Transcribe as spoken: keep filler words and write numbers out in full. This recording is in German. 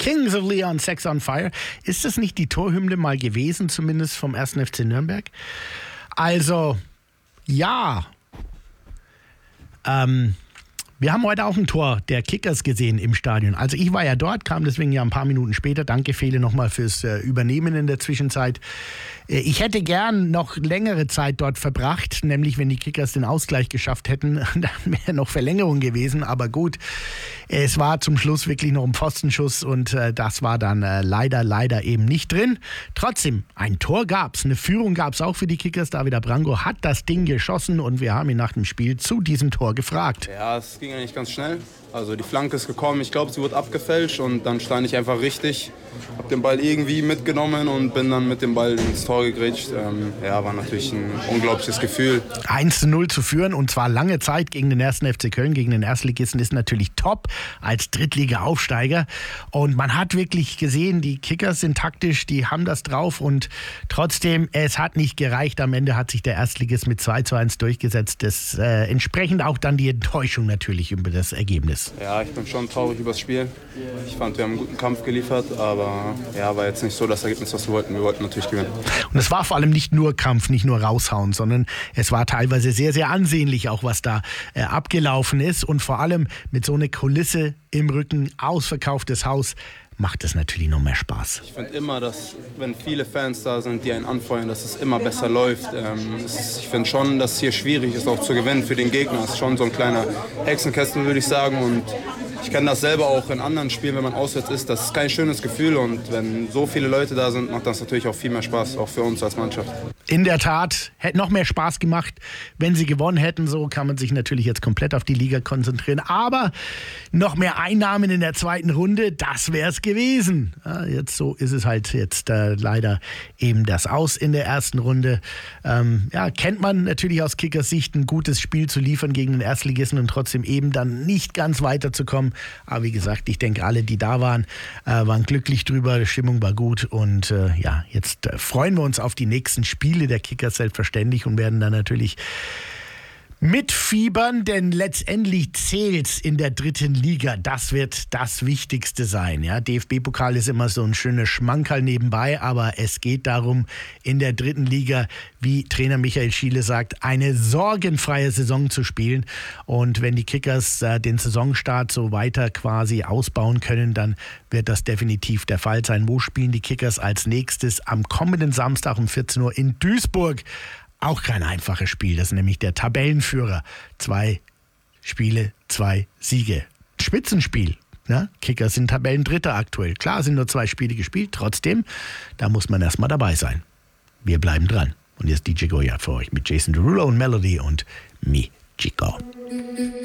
Kings of Leon, Sex on Fire. Ist das nicht die Torhymne mal gewesen, zumindest vom ersten F C Nürnberg? Also, ja. Ähm, wir haben heute auch ein Tor der Kickers gesehen im Stadion. Also ich war ja dort, kam deswegen ja ein paar Minuten später. Danke, Fele, nochmal fürs äh, Übernehmen in der Zwischenzeit. Äh, ich hätte gern noch längere Zeit dort verbracht, nämlich wenn die Kickers den Ausgleich geschafft hätten, dann wäre noch Verlängerung gewesen. Aber gut, es war zum Schluss wirklich noch ein Pfostenschuss und äh, das war dann äh, leider, leider eben nicht drin. Trotzdem, ein Tor gab's, eine Führung gab's auch für die Kickers. David Abrango hat das Ding geschossen und wir haben ihn nach dem Spiel zu diesem Tor gefragt. Ja, es ging eigentlich ganz schnell. Also die Flanke ist gekommen, ich glaube, sie wurde abgefälscht und dann stand ich einfach richtig, habe den Ball irgendwie mitgenommen und bin dann mit dem Ball ins Tor gegrätscht. Ähm, ja, war natürlich ein unglaubliches Gefühl. eins zu null zu führen und zwar lange Zeit gegen den ersten F C Köln, gegen den Erstligisten, ist natürlich top als Drittliga-Aufsteiger. Und man hat wirklich gesehen, die Kickers sind taktisch, die haben das drauf und trotzdem, es hat nicht gereicht. Am Ende hat sich der Erstligist mit zwei zu eins durchgesetzt. Das äh, entsprechend auch dann die Enttäuschung natürlich über das Ergebnis. Ja, ich bin schon traurig über das Spiel. Ich fand, wir haben einen guten Kampf geliefert, aber ja, war jetzt nicht so das Ergebnis, was wir wollten. Wir wollten natürlich gewinnen. Und es war vor allem nicht nur Kampf, nicht nur raushauen, sondern es war teilweise sehr, sehr ansehnlich, auch was da äh, abgelaufen ist. Und vor allem mit so einer Kulisse im Rücken, ausverkauftes Haus, macht es natürlich noch mehr Spaß. Ich finde immer, dass wenn viele Fans da sind, die einen anfeuern, dass es immer besser läuft. Ähm, es ist, ich finde schon, dass es hier schwierig ist, auch zu gewinnen für den Gegner. Es ist schon so ein kleiner Hexenkessel, würde ich sagen. Und ich kenne das selber auch in anderen Spielen, wenn man auswärts ist. Das ist kein schönes Gefühl. Und wenn so viele Leute da sind, macht das natürlich auch viel mehr Spaß, auch für uns als Mannschaft. In der Tat, hätte noch mehr Spaß gemacht, wenn sie gewonnen hätten. So kann man sich natürlich jetzt komplett auf die Liga konzentrieren. Aber noch mehr Einnahmen in der zweiten Runde, das wäre es gewesen. Ja, jetzt so ist es halt jetzt äh, leider eben das Aus in der ersten Runde. Ähm, ja, kennt man natürlich aus Kickers Sicht, ein gutes Spiel zu liefern gegen den Erstligisten und trotzdem eben dann nicht ganz weiterzukommen. Aber wie gesagt, ich denke, alle, die da waren, äh, waren glücklich drüber. Die Stimmung war gut und äh, ja, jetzt äh, freuen wir uns auf die nächsten Spiele der Kickers selbstverständlich und werden dann natürlich mitfiebern, denn letztendlich zählt's in der dritten Liga. Das wird das Wichtigste sein. Ja, D F B-Pokal ist immer so ein schöner Schmankerl nebenbei, aber es geht darum, in der dritten Liga, wie Trainer Michael Schiele sagt, eine sorgenfreie Saison zu spielen. Und wenn die Kickers äh, den Saisonstart so weiter quasi ausbauen können, dann wird das definitiv der Fall sein. Wo spielen die Kickers als nächstes? Am kommenden Samstag um vierzehn Uhr in Duisburg. Auch kein einfaches Spiel, das ist nämlich der Tabellenführer. Zwei Spiele, zwei Siege. Spitzenspiel. Ne? Kickers sind Tabellendritter aktuell. Klar, sind nur zwei Spiele gespielt, trotzdem, da muss man erstmal dabei sein. Wir bleiben dran. Und jetzt D J Goya für euch mit Jason Derulo und Melody und Me, Chico.